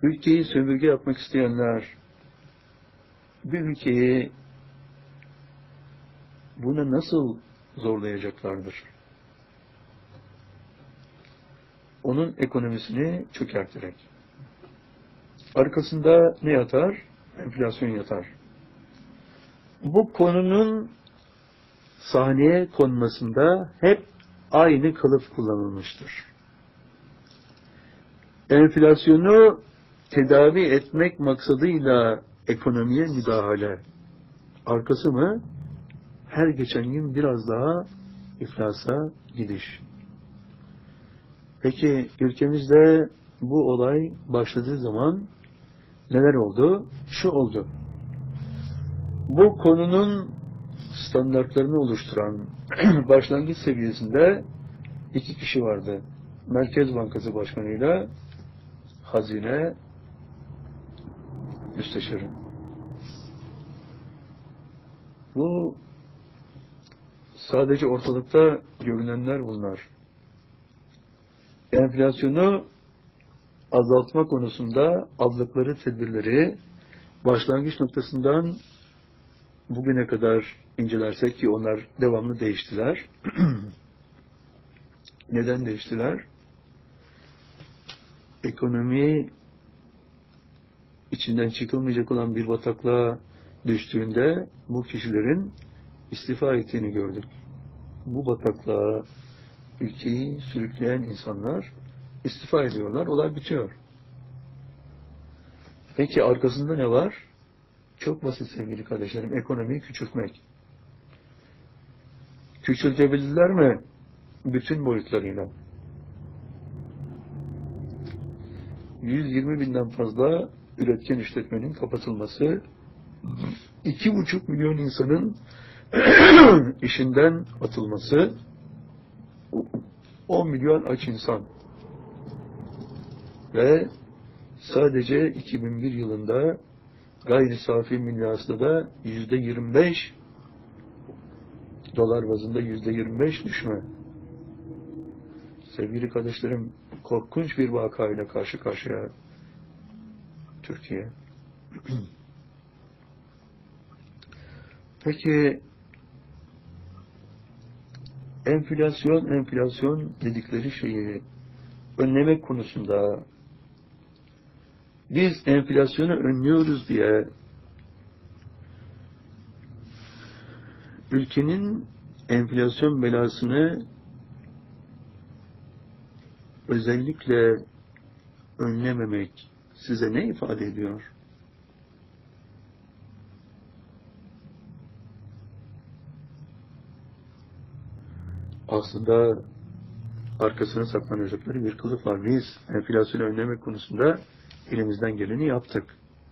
Ülkeyi sömürge yapmak isteyenler, bir ülkeyi buna nasıl zorlayacaklardır? Onun ekonomisini çökerterek. Arkasında ne yatar? Enflasyon yatar. Bu konunun sahneye konmasında hep aynı kılıf kullanılmıştır. Enflasyonu tedavi etmek maksadıyla ekonomiye müdahale. Arkası mı? Her geçen gün biraz daha iflasa gidiş. Peki ülkemizde bu olay başladığı zaman neler oldu? Şu oldu. Bu konunun standartlarını oluşturan başlangıç seviyesinde 2 kişi vardı. Merkez Bankası Başkanı'yla Hazine Müsteşarı. Bu sadece ortalıkta görünenler bunlar. Enflasyonu azaltma konusunda aldıkları tedbirleri başlangıç noktasından bugüne kadar incelersek ki onlar devamlı değiştiler. Neden değiştiler? Ekonomi içinden çıkılmayacak olan bir bataklığa düştüğünde bu kişilerin istifa ettiğini gördük. Bu bataklığa ülkeyi sürükleyen insanlar istifa ediyorlar, olay bitiyor. Peki arkasında ne var? Çok basit sevgili kardeşlerim, ekonomiyi küçültmek. Küçültebildiler mi? Bütün boyutlarıyla. 120 binden fazla üretken işletmenin kapatılması, 2,5 milyon insanın işinden atılması, 10 milyon aç insan ve sadece 2001 yılında gayri safi milli hasılada %25, dolar bazında %25 düşme. Sevgili kardeşlerim, korkunç bir vakayla karşı karşıya Türkiye. Peki enflasyon dedikleri şeyi önlemek konusunda biz enflasyonu önlüyoruz diye ülkenin enflasyon belasını özellikle önlememek size ne ifade ediyor? Aslında arkasına saklanacakları bir kılıf var. Biz enflasyonu önlemek konusunda elimizden geleni yaptık.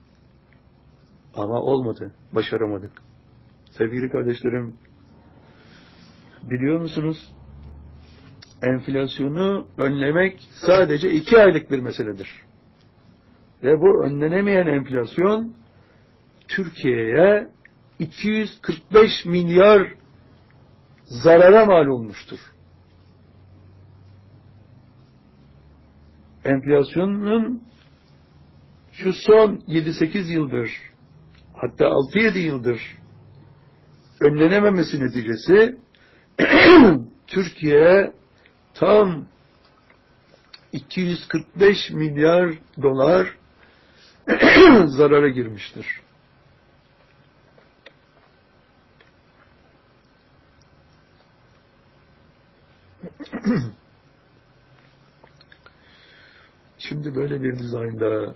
Ama olmadı. Başaramadık. Sevgili kardeşlerim, biliyor musunuz? Enflasyonu önlemek sadece 2 aylık bir meseledir. Ve bu önlenemeyen enflasyon Türkiye'ye 245 milyar zarara mal olmuştur. Enflasyonun şu son 7-8 yıldır, hatta 6-7 yıldır önlenememesi neticesi Türkiye tam 245 milyar dolar zarara girmiştir. Şimdi böyle bir dizaynda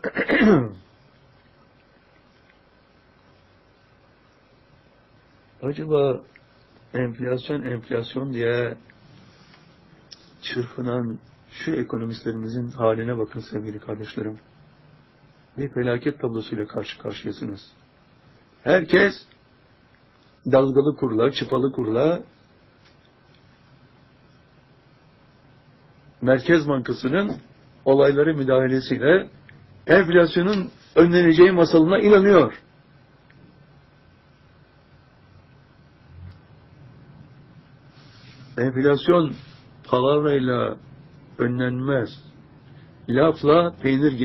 acaba enflasyon diye çırpınan şu ekonomistlerimizin haline bakın sevgili kardeşlerim. Bir felaket tablosuyla karşı karşıyasınız. Herkes dalgalı kurla, çıpalı kurla Merkez Bankası'nın olayları müdahalesiyle enflasyonun önleneceği masalına inanıyor. Enflasyon palavrayla önlenmez. Lafla peynir